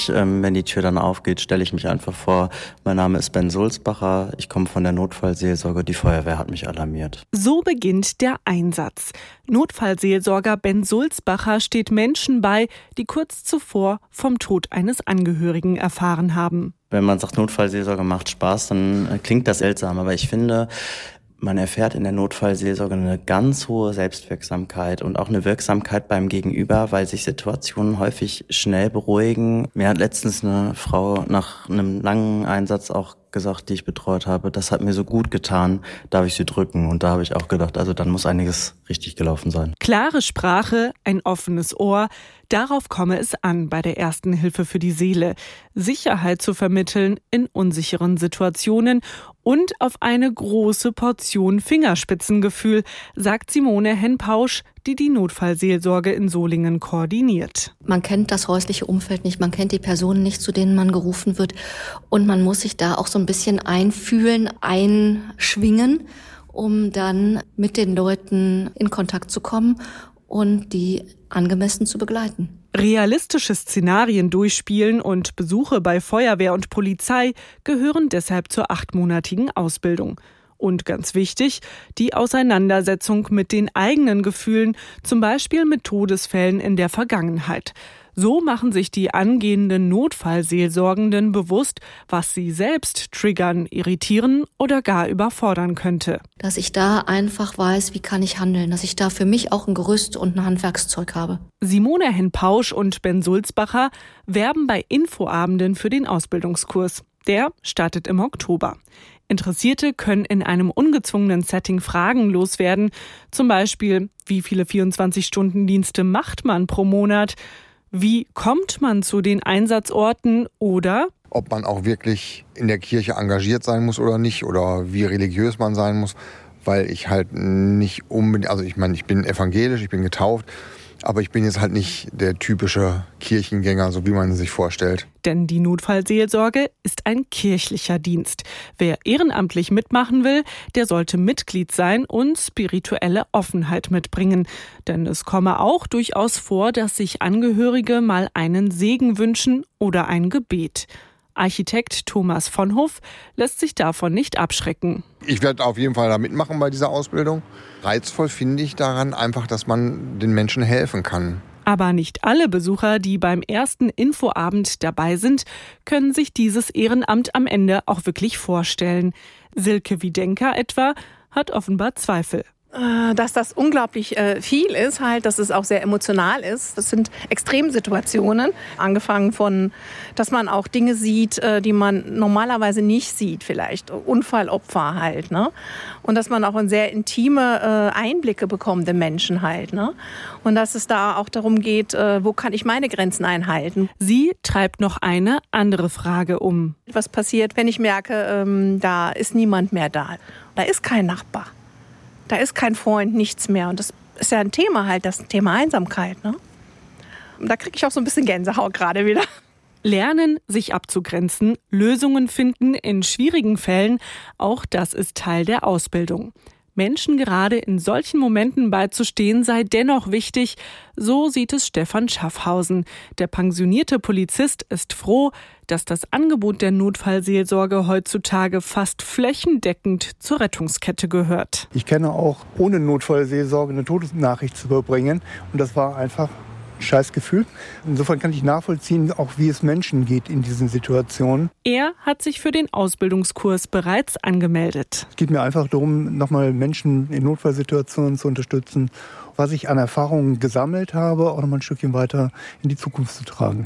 wenn die Tür dann aufgeht, stelle ich mich einfach vor. Mein Name ist Ben Sulzbacher, ich komme von der Notfallseelsorge, die Feuerwehr hat mich alarmiert. So beginnt der Einsatz. Notfallseelsorger Ben Sulzbacher steht Menschen bei, die kurz zuvor vom Tod eines Angehörigen erfahren haben. Wenn man sagt, Notfallseelsorge macht Spaß, dann klingt das seltsam, aber ich finde, man erfährt in der Notfallseelsorge eine ganz hohe Selbstwirksamkeit und auch eine Wirksamkeit beim Gegenüber, weil sich Situationen häufig schnell beruhigen. Mir hat letztens eine Frau nach einem langen Einsatz auch gesagt, die ich betreut habe, das hat mir so gut getan, darf ich sie drücken? Und da habe ich auch gedacht, also dann muss einiges richtig gelaufen sein. Klare Sprache, ein offenes Ohr, darauf komme es an bei der ersten Hilfe für die Seele. Sicherheit zu vermitteln in unsicheren Situationen und auf eine große Portion Fingerspitzengefühl, sagt Simone Henpausch, die Notfallseelsorge in Solingen koordiniert. Man kennt das häusliche Umfeld nicht, man kennt die Personen nicht, zu denen man gerufen wird. Und man muss sich da auch so ein bisschen einfühlen, einschwingen, um dann mit den Leuten in Kontakt zu kommen und die angemessen zu begleiten. Realistische Szenarien durchspielen und Besuche bei Feuerwehr und Polizei gehören deshalb zur 8-monatigen Ausbildung. Und ganz wichtig, die Auseinandersetzung mit den eigenen Gefühlen, zum Beispiel mit Todesfällen in der Vergangenheit. So machen sich die angehenden Notfallseelsorgenden bewusst, was sie selbst triggern, irritieren oder gar überfordern könnte. Dass ich da einfach weiß, wie kann ich handeln, dass ich da für mich auch ein Gerüst und ein Handwerkszeug habe. Simone Henpausch und Ben Sulzbacher werben bei Infoabenden für den Ausbildungskurs. Der startet im Oktober. Interessierte können in einem ungezwungenen Setting Fragen loswerden. Zum Beispiel, wie viele 24-Stunden-Dienste macht man pro Monat? Wie kommt man zu den Einsatzorten? Oder ob man auch wirklich in der Kirche engagiert sein muss oder nicht oder wie religiös man sein muss, weil ich halt nicht unbedingt, also ich meine, ich bin evangelisch, ich bin getauft, aber ich bin jetzt halt nicht der typische Kirchengänger, so wie man sich vorstellt. Denn die Notfallseelsorge ist ein kirchlicher Dienst. Wer ehrenamtlich mitmachen will, der sollte Mitglied sein und spirituelle Offenheit mitbringen. Denn es komme auch durchaus vor, dass sich Angehörige mal einen Segen wünschen oder ein Gebet. Architekt Thomas von Hoff lässt sich davon nicht abschrecken. Ich werde auf jeden Fall da mitmachen bei dieser Ausbildung. Reizvoll finde ich daran einfach, dass man den Menschen helfen kann. Aber nicht alle Besucher, die beim ersten Infoabend dabei sind, können sich dieses Ehrenamt am Ende auch wirklich vorstellen. Silke Wiedenker etwa hat offenbar Zweifel. Dass das unglaublich viel ist, halt, dass es auch sehr emotional ist. Das sind Extremsituationen, angefangen von, dass man auch Dinge sieht, die man normalerweise nicht sieht, vielleicht Unfallopfer halt, ne? Und dass man auch in sehr intime Einblicke bekommt in Menschen halt, ne? Und dass es da auch darum geht, wo kann ich meine Grenzen einhalten? Sie treibt noch eine andere Frage um. Was passiert, wenn ich merke, da ist niemand mehr da? Da ist kein Nachbar. Da ist kein Freund, nichts mehr. Und das ist ja ein Thema halt, das Thema Einsamkeit, ne? Und da kriege ich auch so ein bisschen Gänsehaut gerade wieder. Lernen, sich abzugrenzen, Lösungen finden in schwierigen Fällen, auch das ist Teil der Ausbildung. Menschen gerade in solchen Momenten beizustehen, sei dennoch wichtig, so sieht es Stefan Schaffhausen. Der pensionierte Polizist ist froh, dass das Angebot der Notfallseelsorge heutzutage fast flächendeckend zur Rettungskette gehört. Ich kenne auch ohne Notfallseelsorge eine Todesnachricht zu überbringen und das war einfach ein Scheißgefühl. Insofern kann ich nachvollziehen, auch wie es Menschen geht in diesen Situationen. Er hat sich für den Ausbildungskurs bereits angemeldet. Es geht mir einfach darum, nochmal Menschen in Notfallsituationen zu unterstützen, was ich an Erfahrungen gesammelt habe, auch nochmal ein Stückchen weiter in die Zukunft zu tragen.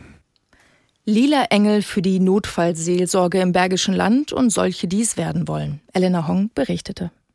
Lila Engel für die Notfallseelsorge im Bergischen Land und solche, die es werden wollen. Elena Hong berichtete.